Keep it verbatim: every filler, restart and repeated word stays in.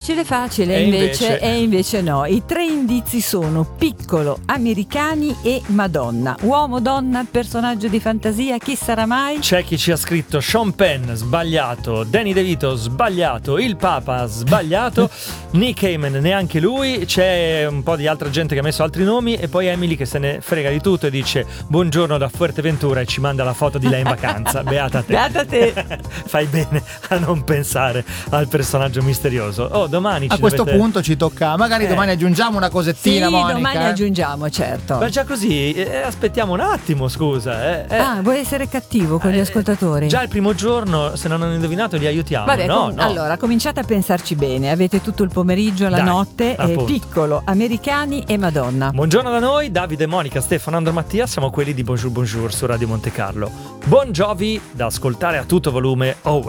Facile facile, E invece, invece- e invece no. I tre indizi sono piccolo, americani e Madonna. Uomo, donna, personaggio di fantasia, chi sarà mai? C'è chi ci ha scritto Sean Penn, sbagliato, Danny DeVito, sbagliato, il Papa, sbagliato, Nick Heyman, neanche lui, c'è un po' di altra gente che ha messo altri nomi e poi Emily che se ne frega di tutto e dice buongiorno da Fuerteventura e ci manda la foto di lei in vacanza. Beata te. Beata te. Fai bene a non pensare al personaggio misterioso. Oh, domani A ci questo dovete... punto ci tocca, magari Eh. domani aggiungiamo una Sì, cosettina, Monica. domani eh. aggiungiamo, certo. Ma già così, eh, aspettiamo un attimo, scusa. Eh, eh. Ah, vuoi essere cattivo con gli Eh, ascoltatori? Già il primo giorno, se non hanno indovinato, li aiutiamo. Vabbè, no, com- no. allora cominciate a pensarci bene. Avete tutto il pomeriggio, la Dai, notte, eh, appunto. piccolo, americani e Madonna. Buongiorno da noi, Davide, Monica, Stefano, Andro, Mattia, siamo quelli di Bonjour Bonjour su Radio Monte Carlo. Buon Giovi da ascoltare a tutto volume, always.